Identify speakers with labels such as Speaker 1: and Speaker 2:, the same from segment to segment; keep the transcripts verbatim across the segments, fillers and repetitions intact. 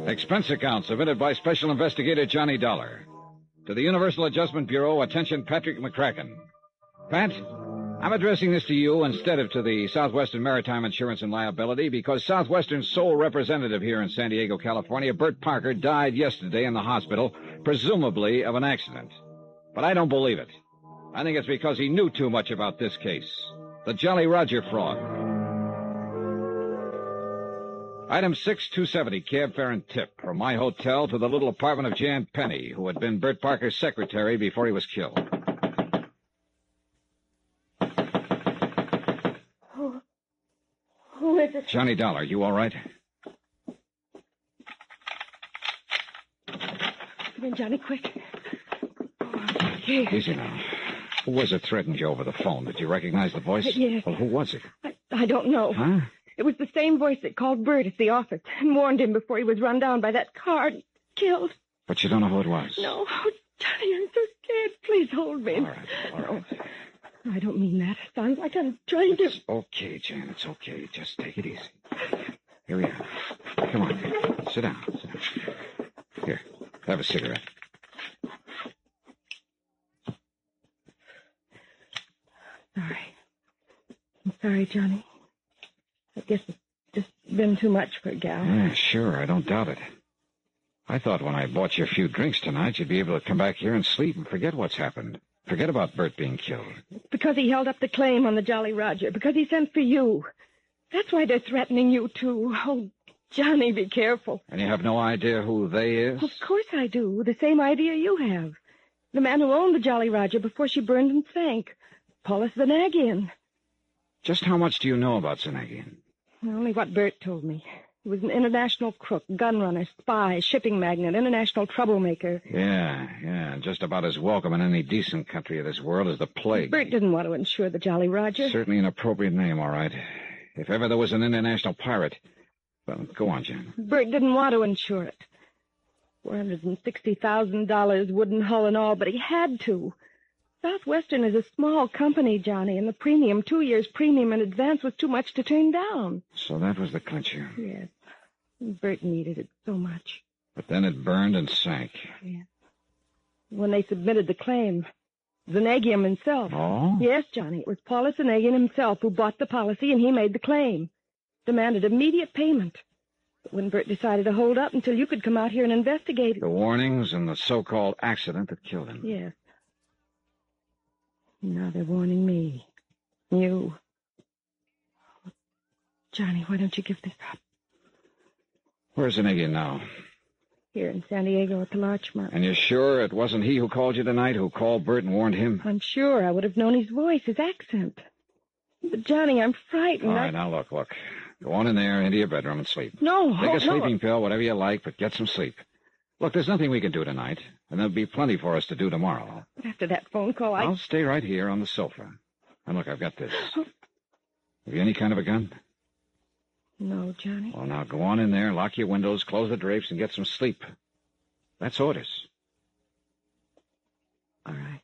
Speaker 1: Expense account submitted by Special Investigator Johnny Dollar. To the Universal Adjustment Bureau, attention Patrick McCracken. Pat, I'm addressing this to you instead of to the Southwestern Maritime Insurance and Liability because Southwestern's sole representative here in San Diego, California, Bert Parker, died yesterday in the hospital, presumably of an accident. But I don't believe it. I think it's because he knew too much about this case. The Jolly Roger fraud. Item six two seventy, cab fare and tip from my hotel to the little apartment of Jan Penny, who had been Bert Parker's secretary before he was killed.
Speaker 2: Who, who is it?
Speaker 1: Johnny Dollar, you all right?
Speaker 2: Come in, Johnny, quick. Oh, okay.
Speaker 1: Easy now. Who was it threatened you over the phone? Did you recognize the voice?
Speaker 2: Yes.
Speaker 1: Well, who was it?
Speaker 2: I, I don't know.
Speaker 1: Huh?
Speaker 2: It was the same voice that called Bert at the office and warned him before he was run down by that car and killed.
Speaker 1: But you don't know who it was?
Speaker 2: No. Oh, Johnny, I'm so scared. Please hold me.
Speaker 1: All right, all right.
Speaker 2: No, I don't mean that. It sounds like I'm trying to...
Speaker 1: It's okay, Jan. It's okay. Just take it easy. Here we are. Come on. Sit down. Sit down. Here, have a cigarette.
Speaker 2: Sorry. I'm sorry, Johnny. I guess it's just been too much for a gal.
Speaker 1: Yeah, sure. I don't doubt it. I thought when I bought you a few drinks tonight, you'd be able to come back here and sleep and forget what's happened. Forget about Bert being killed.
Speaker 2: Because he held up the claim on the Jolly Roger. Because he sent for you. That's why they're threatening you, too. Oh, Johnny, be careful.
Speaker 1: And you have no idea who they is?
Speaker 2: Of course I do. The same idea you have. The man who owned the Jolly Roger before she burned and sank. Paulus Zanagian.
Speaker 1: Just how much do you know about Zanagian?
Speaker 2: Only what Bert told me. He was an international crook, gun runner, spy, shipping magnate, international troublemaker.
Speaker 1: Yeah, yeah, just about as welcome in any decent country of this world as the plague.
Speaker 2: Bert didn't want to insure the Jolly Roger.
Speaker 1: Certainly an appropriate name, all right. If ever there was an international pirate. Well, go on, Jan.
Speaker 2: Bert didn't want to insure it. four hundred sixty thousand dollars, wooden hull and all, but he had to. Southwestern is a small company, Johnny, and the premium, two years premium in advance, was too much to turn down.
Speaker 1: So that was the clincher.
Speaker 2: Yes. Bert needed it so much.
Speaker 1: But then it burned and sank.
Speaker 2: Yes. When they submitted the claim, Zanagian himself.
Speaker 1: Oh?
Speaker 2: Yes, Johnny, it was Paulus Zanagian himself who bought the policy, and he made the claim. Demanded immediate payment. But when Bert decided to hold up until you could come out here and investigate it.
Speaker 1: The warnings and the so-called accident that killed him.
Speaker 2: Yes. Now they're warning me. You. Johnny, why don't you give this up?
Speaker 1: Where's Zanagian now?
Speaker 2: Here in San Diego at the Larchmont.
Speaker 1: And you're sure it wasn't he who called you tonight, who called Bert and warned him?
Speaker 2: I'm sure. I would have known his voice, his accent. But, Johnny, I'm frightened.
Speaker 1: All right,
Speaker 2: I...
Speaker 1: now look, look. Go on in there, into your bedroom and sleep.
Speaker 2: No,
Speaker 1: Take
Speaker 2: oh,
Speaker 1: a sleeping
Speaker 2: no.
Speaker 1: pill, whatever you like, but get some sleep. Look, there's nothing we can do tonight, and there'll be plenty for us to do tomorrow.
Speaker 2: But after that phone call, I...
Speaker 1: I'll stay right here on the sofa. And look, I've got this. Have you any kind of a gun?
Speaker 2: No, Johnny.
Speaker 1: Well, now go on in there, lock your windows, close the drapes, and get some sleep. That's orders.
Speaker 2: All right.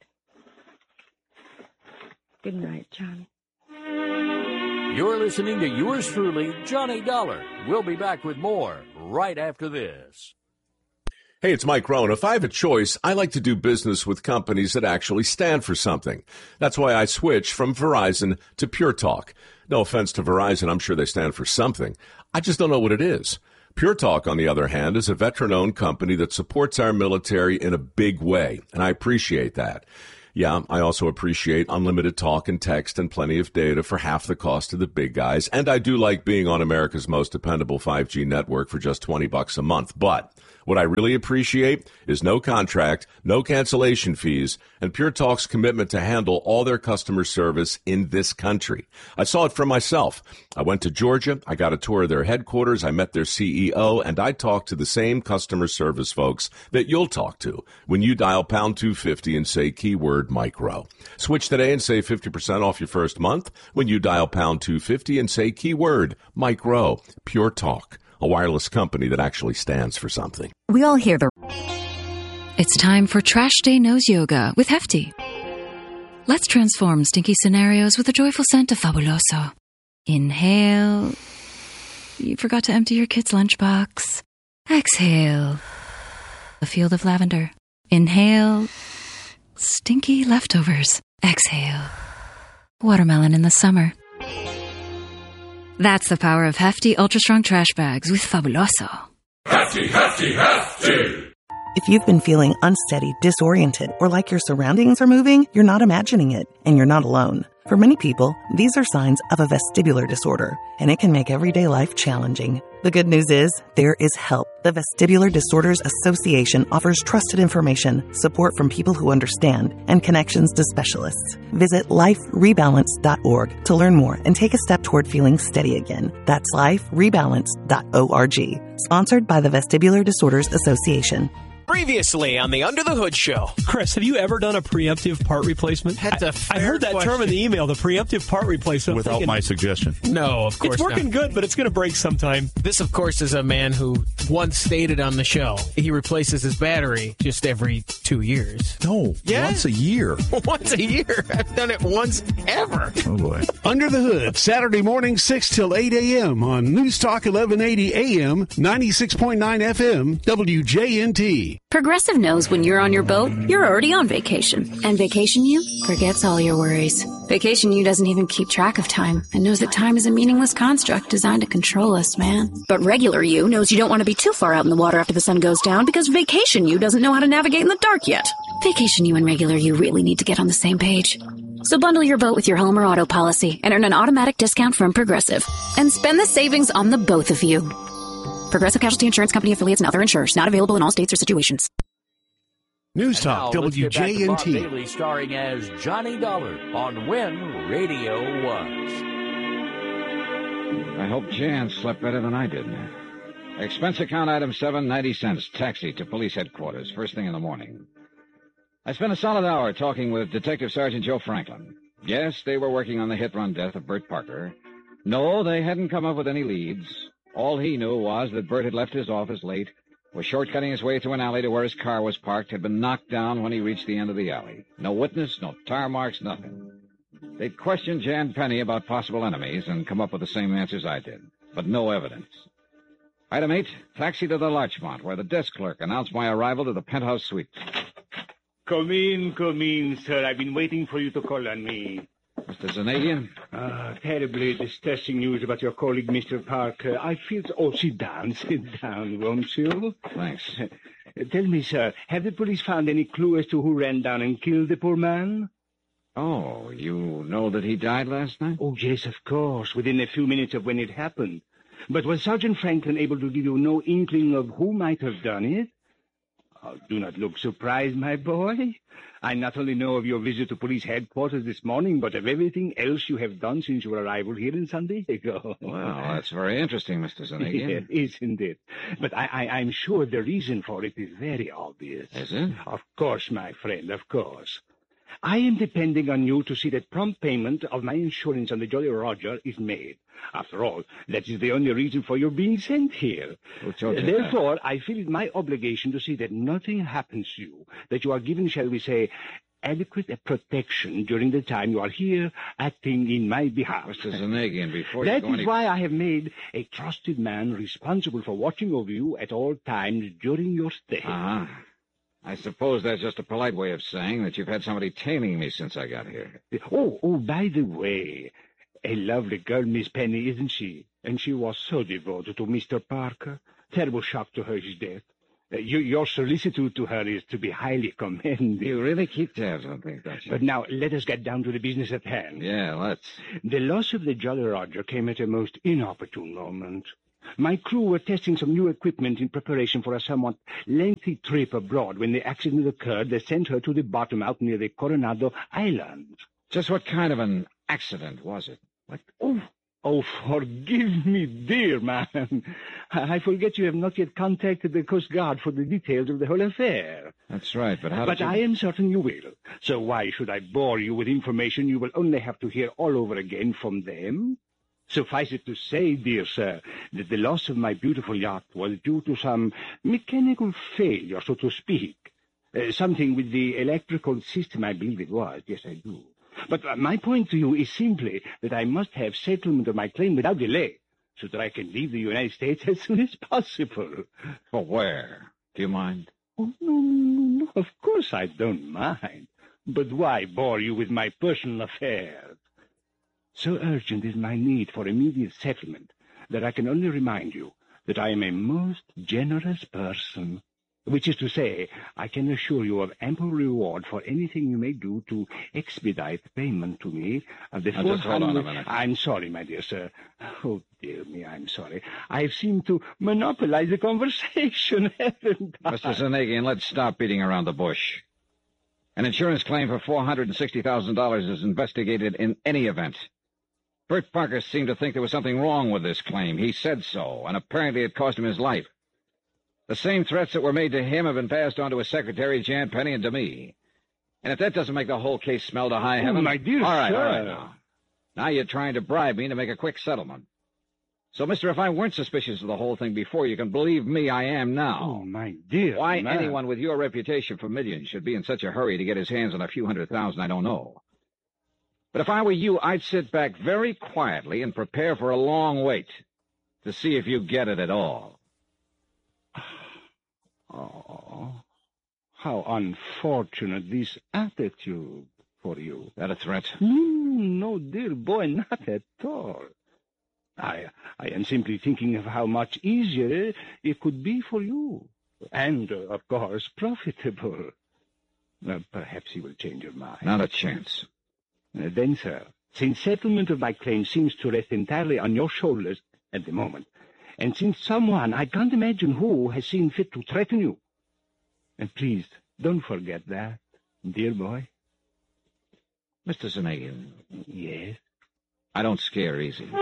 Speaker 2: Good night, Johnny.
Speaker 3: You're listening to yours truly, Johnny Dollar. We'll be back with more right after this.
Speaker 4: Hey, it's Mike Rohn. If I have a choice, I like to do business with companies that actually stand for something. That's why I switched from Verizon to Pure Talk. No offense to Verizon, I'm sure they stand for something. I just don't know what it is. Pure Talk, on the other hand, is a veteran-owned company that supports our military in a big way, and I appreciate that. Yeah, I also appreciate unlimited talk and text and plenty of data for half the cost of the big guys, and I do like being on America's most dependable five G network for just twenty bucks a month. But what I really appreciate is no contract, no cancellation fees, and Pure Talk's commitment to handle all their customer service in this country. I saw it for myself. I went to Georgia, I got a tour of their headquarters, I met their C E O, and I talked to the same customer service folks that you'll talk to when you dial pound two fifty and say keyword micro. Switch today and save fifty percent off your first month when you dial pound two fifty and say keyword micro. Pure Talk, a wireless company that actually stands for something.
Speaker 5: We all hear the... It's time for Trash Day Nose Yoga with Hefty. Let's transform stinky scenarios with a joyful scent of Fabuloso. Inhale. You forgot to empty your kid's lunchbox. Exhale. A field of lavender. Inhale. Stinky leftovers. Exhale. Watermelon in the summer. That's the power of hefty, ultra-strong trash bags with Fabuloso.
Speaker 6: Hefty, hefty, hefty!
Speaker 7: If you've been feeling unsteady, disoriented, or like your surroundings are moving, you're not imagining it, and you're not alone. For many people, these are signs of a vestibular disorder, and it can make everyday life challenging. The good news is, there is help. The Vestibular Disorders Association offers trusted information, support from people who understand, and connections to specialists. Visit life rebalance dot org to learn more and take a step toward feeling steady again. That's life rebalance dot org. Sponsored by the Vestibular Disorders Association.
Speaker 8: Previously on the Under the Hood Show.
Speaker 9: Chris, have you ever done a preemptive part replacement?
Speaker 8: That's a
Speaker 9: I, I heard that
Speaker 8: question.
Speaker 9: term in the email, the preemptive part replacement.
Speaker 10: Without
Speaker 9: thinking,
Speaker 10: my suggestion.
Speaker 8: No, of course
Speaker 9: It's working
Speaker 8: not.
Speaker 9: good, but it's going to break sometime.
Speaker 8: This, of course, is a man who once stated on the show he replaces his battery just every two years.
Speaker 10: No,
Speaker 8: Yeah?
Speaker 10: once a year.
Speaker 8: Once a year. I've done it once ever.
Speaker 10: Oh, boy.
Speaker 11: Under the Hood, Saturday morning, six till eight a.m. on News Talk eleven eighty A M, ninety-six point nine F M, W J N T.
Speaker 12: Progressive knows when you're on your boat, you're already on vacation. And Vacation You forgets all your worries. Vacation You doesn't even keep track of time and knows that time is a meaningless construct designed to control us, man. But Regular You knows you don't want to be too far out in the water after the sun goes down because Vacation You doesn't know how to navigate in the dark yet. Vacation You and Regular You really need to get on the same page. So bundle your boat with your home or auto policy and earn an automatic discount from Progressive. And spend the savings on the both of you. Progressive Casualty Insurance Company affiliates and other insurers. Not available in all states or situations.
Speaker 11: News Talk,
Speaker 3: Now, let's
Speaker 11: W
Speaker 3: get back to
Speaker 11: J N
Speaker 3: Bob
Speaker 11: T.
Speaker 3: Bailey starring as Johnny Dollar on When Radio Was.
Speaker 1: I hope Jan slept better than I did. Expense account item seven, ninety cents. Taxi to police headquarters, first thing in the morning. I spent a solid hour talking with Detective Sergeant Joe Franklin. Yes, they were working on the hit-run death of Bert Parker. No, they hadn't come up with any leads. All he knew was that Bert had left his office late, was shortcutting his way through an alley to where his car was parked, had been knocked down when he reached the end of the alley. No witness, no tar marks, nothing. They'd questioned Jan Penny about possible enemies and come up with the same answers I did, but no evidence. Item eight, taxi to the Larchmont, where the desk clerk announced my arrival to the penthouse suite.
Speaker 13: Come in, come in, sir. I've been waiting for you to call on me.
Speaker 1: Mister Zanagian?
Speaker 13: Ah, terribly distressing news about your colleague, Mister Parker. I feel... Oh, sit down, sit down, won't you?
Speaker 1: Thanks.
Speaker 13: Tell me, sir, have the police found any clue as to who ran down and killed the poor man?
Speaker 1: Oh, you know that he died last night?
Speaker 13: Oh, yes, of course, within a few minutes of when it happened. But was Sergeant Franklin able to give you no inkling of who might have done it? Oh, do not look surprised, my boy. I not only know of your visit to police headquarters this morning, but of everything else you have done since your arrival here in San Diego.
Speaker 1: Well, that's very interesting, Mister Zanagian.
Speaker 13: Yes, isn't it? But I, I, I'm sure the reason for it is very obvious.
Speaker 1: Is it?
Speaker 13: Of course, my friend, of course. I am depending on you to see that prompt payment of my insurance on the Jolly Roger is made. After all, that is the only reason for your being sent here.
Speaker 1: Who told you
Speaker 13: Therefore,
Speaker 1: that?
Speaker 13: I feel it my obligation to see that nothing happens to you, that you are given, shall we say, adequate protection during the time you are here acting in my behalf.
Speaker 1: Mister Zanagian, before you
Speaker 13: That
Speaker 1: go
Speaker 13: is
Speaker 1: any...
Speaker 13: why I have made a trusted man responsible for watching over you at all times during your stay.
Speaker 1: Uh-huh. I suppose that's just a polite way of saying that you've had somebody tailing me since I got here.
Speaker 13: Oh, oh, by the way, a lovely girl, Miss Penny, isn't she? And she was so devoted to Mister Parker. Terrible shock to her, his death. Uh, you, your solicitude to her is to be highly commended.
Speaker 1: You really keep tabs on things, don't you?
Speaker 13: But now, let us get down to the business at hand.
Speaker 1: Yeah, let's.
Speaker 13: The loss of the Jolly Roger came at a most inopportune moment. My crew were testing some new equipment in preparation for a somewhat lengthy trip abroad when the accident occurred that sent her to the bottom out near the Coronado Islands.
Speaker 1: Just what kind of an accident was it? What?
Speaker 13: Oh, oh, forgive me, dear man. I forget you have not yet contacted the Coast Guard for the details of the whole affair.
Speaker 1: That's right, but how
Speaker 13: But
Speaker 1: did you...
Speaker 13: I am certain you will. So why should I bore you with information you will only have to hear all over again from them? Suffice it to say, dear sir, that the loss of my beautiful yacht was due to some mechanical failure, so to speak. Uh, something with the electrical system, I believe it was. Yes, I do. But uh, my point to you is simply that I must have settlement of my claim without delay. so that I can leave the United States as soon as possible.
Speaker 1: For where? Do you mind?
Speaker 13: Oh, no, no, no, of course I don't mind. But why bore you with my personal affairs? So urgent is my need for immediate settlement that I can only remind you that I am a most generous person, which is to say, I can assure you of ample reward for anything you may do to expedite payment to me of the
Speaker 1: Now,
Speaker 13: four
Speaker 1: just hold on a
Speaker 13: hundred...
Speaker 1: minute.
Speaker 13: I'm sorry, my dear sir. Oh, dear me, I'm sorry. I've seemed to monopolize the conversation, haven't I?
Speaker 1: Mister Zanagian, let's stop beating around the bush. An insurance claim for four hundred sixty thousand dollars is investigated in any event. Bert Parker seemed to think there was something wrong with this claim. He said so, and apparently it cost him his life. The same threats that were made to him have been passed on to his secretary, Jan Penny, and to me. And if that doesn't make the whole case smell to high heaven...
Speaker 13: Oh, my dear
Speaker 1: all right,
Speaker 13: sir.
Speaker 1: all right, now. Now you're trying to bribe me to make a quick settlement. So, mister, if I weren't suspicious of the whole thing before, you can believe me, I am now.
Speaker 13: Oh, my dear
Speaker 1: Why
Speaker 13: man.
Speaker 1: anyone with your reputation for millions should be in such a hurry to get his hands on a few hundred thousand, I don't know. But if I were you, I'd sit back very quietly and prepare for a long wait to see if you get it at all.
Speaker 13: Oh, how unfortunate this attitude for you.
Speaker 1: That a threat?
Speaker 13: Mm, no, dear boy, not at all. I, I am simply thinking of how much easier it could be for you. And, uh, of course, profitable. Uh, perhaps you will change your mind.
Speaker 1: Not a chance.
Speaker 13: Uh, then, sir, since settlement of my claim seems to rest entirely on your shoulders at the moment, and since someone, I can't imagine who, has seen fit to threaten you, and please, don't forget that, dear boy.
Speaker 1: Mister Zanagian.
Speaker 13: Yes?
Speaker 1: I don't scare easy.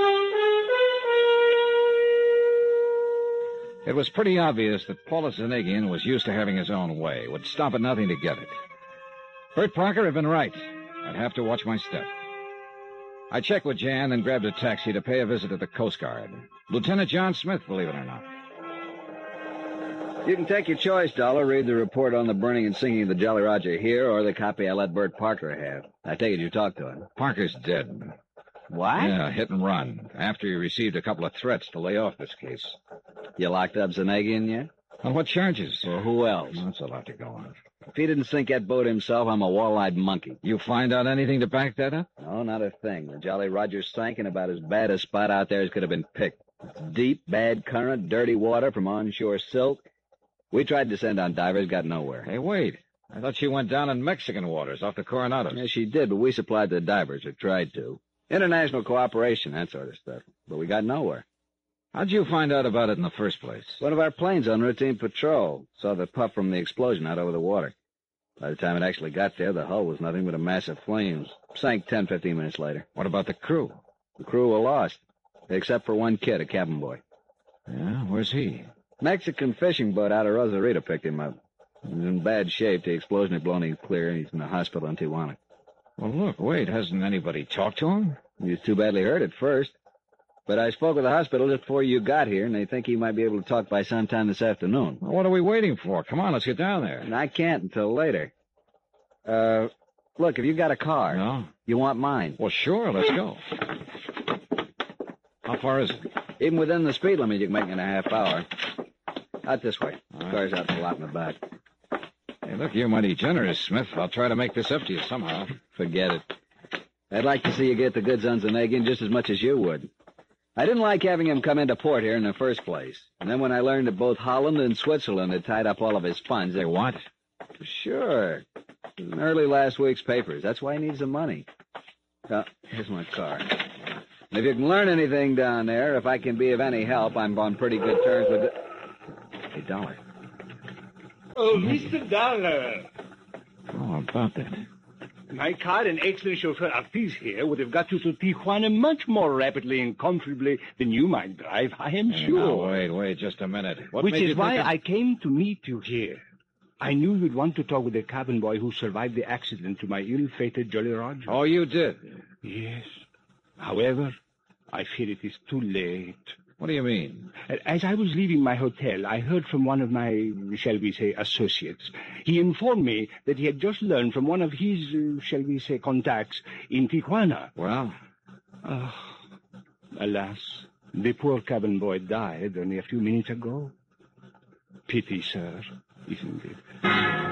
Speaker 1: It was pretty obvious that Paulus Zanagian was used to having his own way, would stop at nothing to get it. Bert Parker had been right. I'd have to watch my step. I checked with Jan and grabbed a taxi to pay a visit to the Coast Guard. Lieutenant John Smith, believe it or not.
Speaker 10: You can take your choice, Dollar. Read the report on the burning and sinking of the Jolly Roger here, or the copy I let Bert Parker have. I take it you talked to him.
Speaker 1: Parker's dead.
Speaker 10: What?
Speaker 1: Yeah, hit and run, after he received a couple of threats to lay off this case.
Speaker 10: You locked up Zanagian yet?
Speaker 1: On what charges?
Speaker 10: Well, who else?
Speaker 1: That's a lot to go on.
Speaker 10: If he didn't sink that boat himself, I'm a wall-eyed monkey.
Speaker 1: You find out anything to back that up?
Speaker 10: No, not a thing. The Jolly Roger sank in about as bad a spot out there as could have been picked. It's deep, bad current, dirty water from onshore silt. We tried to send on divers, got nowhere.
Speaker 1: Hey, wait. I thought she went down in Mexican waters off the Coronados.
Speaker 10: Yeah, she did, but we supplied the divers, or tried to. International cooperation, that sort of stuff. But we got nowhere.
Speaker 1: How'd you find out about it in the first place?
Speaker 10: One of our planes on routine patrol saw the puff from the explosion out over the water. By the time it actually got there, the hull was nothing but a mass of flames. Sank ten, fifteen minutes later.
Speaker 1: What about the crew?
Speaker 10: The crew were lost, except for one kid, a cabin boy.
Speaker 1: Yeah, where's he?
Speaker 10: Mexican fishing boat out of Rosarito picked him up. He was in bad shape. The explosion had blown him clear, and he's in the hospital in Tijuana.
Speaker 1: Well, look, wait, hasn't anybody talked to him?
Speaker 10: He was too badly hurt at first. But I spoke with the hospital just before you got here, and they think he might be able to talk by sometime this afternoon.
Speaker 1: Well, what are we waiting for? Come on, let's get down there.
Speaker 10: And I can't until later. Uh, look, if you got a car,
Speaker 1: no?
Speaker 10: You want mine?
Speaker 1: Well, sure, let's go. How far is it?
Speaker 10: Even within the speed limit, you can make it in a half hour. Out this way. The
Speaker 1: right.
Speaker 10: car's out the lot in the back.
Speaker 1: Hey, look, you're mighty generous, Smith. I'll try to make this up to you somehow.
Speaker 10: Forget it. I'd like to see you get the goods on Zanagian just as much as you would. I didn't like having him come into port here in the first place. And then when I learned that both Holland and Switzerland had tied up all of his funds...
Speaker 1: They what?
Speaker 10: Sure. It was in early last week's papers. That's why he needs the money. Oh, here's my car. And if you can learn anything down there, if I can be of any help, I'm on pretty good terms with it. Hey, Dollar.
Speaker 13: Oh, Mister Dollar.
Speaker 1: Oh, about that.
Speaker 13: My car and excellent chauffeur Ortiz here would have got you to Tijuana much more rapidly and comfortably than you might drive, I am
Speaker 1: Hey,
Speaker 13: sure.
Speaker 1: now, wait, wait, just a minute. What
Speaker 13: Which
Speaker 1: made
Speaker 13: is
Speaker 1: you
Speaker 13: why
Speaker 1: think of-
Speaker 13: I came to meet you here. I knew you'd want to talk with the cabin boy who survived the accident to my ill-fated Jolly Roger.
Speaker 1: Oh, you did?
Speaker 13: Yes. However, I fear it is too late.
Speaker 1: What do you mean?
Speaker 13: As I was leaving my hotel, I heard from one of my, shall we say, associates. He informed me that he had just learned from one of his, uh, shall we say, contacts in Tijuana.
Speaker 1: Well?
Speaker 13: Oh, alas, The poor cabin boy died only a few minutes ago. Pity, sir, isn't it?